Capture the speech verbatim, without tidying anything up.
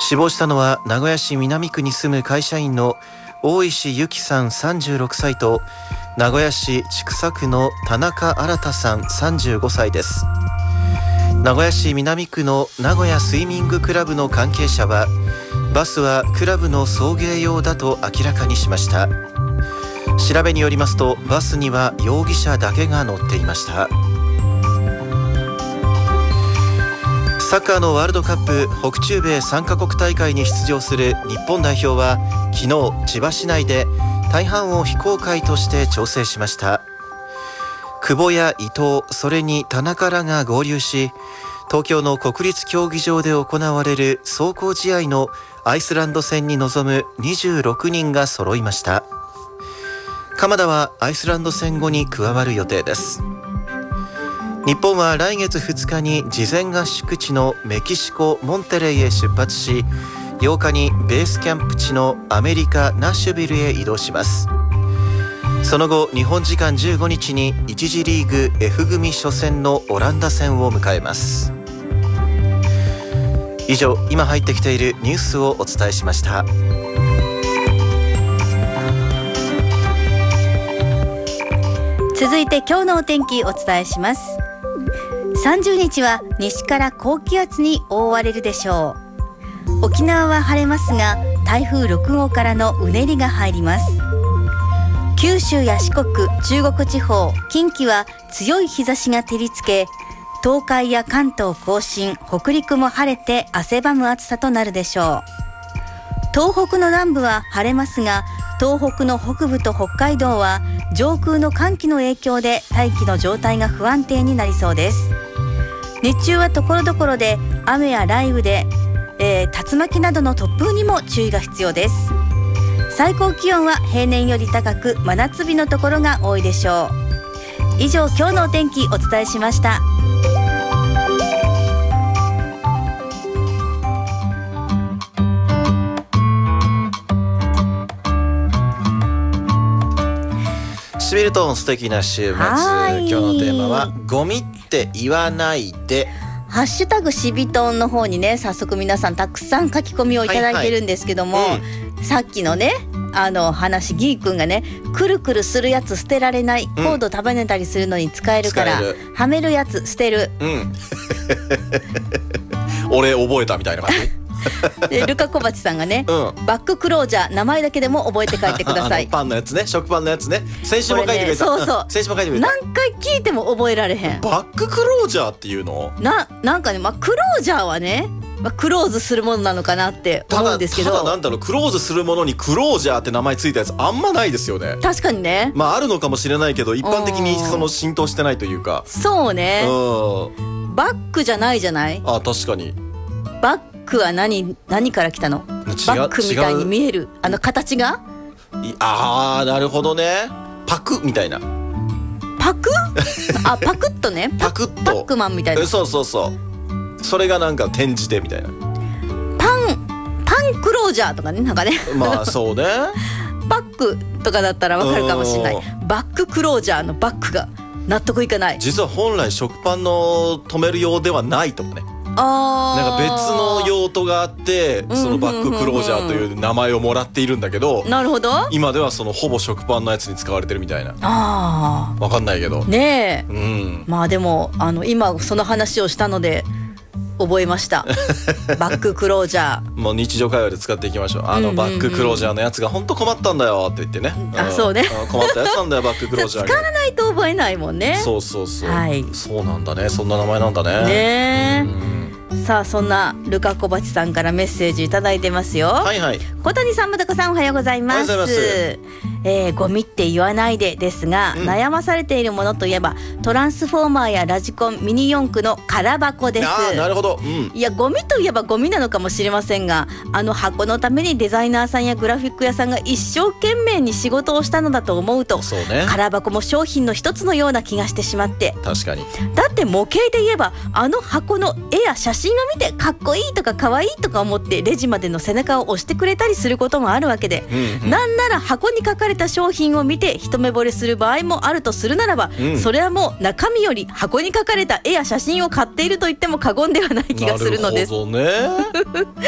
死亡したのは名古屋市南区に住む会社員の大石由紀さんさんじゅうろくさいと名古屋市千種区の田中新さんさんじゅうごさいです。名古屋市南区の名古屋スイミングクラブの関係者は、バスはクラブの送迎用だと明らかにしました。調べによりますと、バスには容疑者だけが乗っていました。サッカーのワールドカップ北中米さんカ国大会に出場する日本代表は昨日千葉市内で大半を非公開として調整しました。久保や伊藤、それに田中らが合流し、東京の国立競技場で行われる壮行試合のアイスランド戦に臨むにじゅうろくにんが揃いました。鎌田はアイスランド戦後に加わる予定です。日本は来月ふつかに事前合宿地のメキシコ・モンテレイへ出発し、ようかにベースキャンプ地のアメリカ・ナッシュビルへ移動します。その後、日本時間じゅうごにちにいち次リーグ F 組初戦のオランダ戦を迎えます。以上、今入ってきているニュースをお伝えしました。 続いて今日のお天気お伝えします。さんじゅうにちは西から高気圧に覆われるでしょう。沖縄は晴れますが、台風ろくごうからのうねりが入ります。九州や四国、中国地方、近畿は強い日差しが照りつけ、東海や関東甲信、北陸も晴れて汗ばむ暑さとなるでしょう。東北の南部は晴れますが、東北の北部と北海道は上空の寒気の影響で大気の状態が不安定になりそうです。日中はところどころで雨や雷雨で、えー、竜巻などの突風にも注意が必要です。最高気温は平年より高く、真夏日のところが多いでしょう。以上、今日のお天気お伝えしました。 シビルトン素敵な週末。今日のテーマはゴミって言わないで。 ハッシュタグシビトンの方にね、早速皆さんたくさん書き込みをいただいてるんですけども、はいはい、うん、さっきのねあの話、ギーくんがね、くるくるするやつ捨てられない、コード束ねたりするのに使えるから、うん、はめるやつ捨てる、うん、 俺覚えたみたいな感じでルカ小鉢さんがね、うん、バッククロージャー、名前だけでも覚えて帰ってください。 パンのやつね、食パンのやつね。先週も書いてくれた、 ね、そうそう、 先週も書いてくれた。 何回聞いても覚えられへん。 バッククロージャーっていうのな、なんかね、まあ、クロージャーはね、まあ、クローズするものなのかなって思うんですけど、 ただ、ただなんだろう、クローズするものにクロージャーって名前ついたやつあんまないですよね。 確かにね。 まああるのかもしれないけど、一般的にその浸透してないというか。 そうね、 うん、 バックじゃないじゃない。 あ、確かに。 バックは何、何から来たの？バックみたいに見えるあの形が。 あー、なるほどね。パクみたいな。 パクあ、パクッとね。 パクッとパックマンみたいな。 そうそうそう、それがなんか転じてみたいな。 パンパンクロージャーとかね、なんかねまあそうねバックとかだったらわかるかもしれない。バッククロージャーのバックが納得いかない。 実は本来食パンの止める用ではないとかね。 あ、 なんか別の用途があって、そのバッククロージャーという名前をもらっているんだけど、 なるほど、 今ではそのほぼ食パンのやつに使われてるみたいな。 ああ、わかんないけどねえ、 うん、 まあでもあの今その話をしたので覚えましたバッククロージャー。 もう日常会話で使っていきましょう。あのバッククロージャーのやつが本当困ったんだよって言ってね、 うん、あ、そうね、 困ったやつなんだよバッククロージャー使わないと覚えないもんね。 そうそうそう、 はい、 そうなんだね、そんな名前なんだね。 ねえ、 うん、 さあ、そんなルカ小鉢さんからメッセージいただいてますよ。 はいはい。 小谷さん、またこさん、おはようございます。 おはようございます。 えー、ゴミって言わないでですが、うん、悩まされているものといえばトランスフォーマーやラジコン、ミニ四駆の空箱です。 あ、なるほど、うん、 いや、ゴミといえばゴミなのかもしれませんが、あの箱のためにデザイナーさんやグラフィック屋さんが一生懸命に仕事をしたのだと思うと、 そうね、 空箱も商品の一つのような気がしてしまって。 確かに。 だって模型で言えばあの箱の絵や写真を見てかっこいいとかかわいいとか思ってレジまでの背中を押してくれたりすることもあるわけで、うんうん、なんなら箱に書かれた商品を見て一目惚れする場合もあるとするならば、うん、それはもう中身より箱に書かれた絵や写真を買っていると言っても過言ではない気がするのです。 なるほどね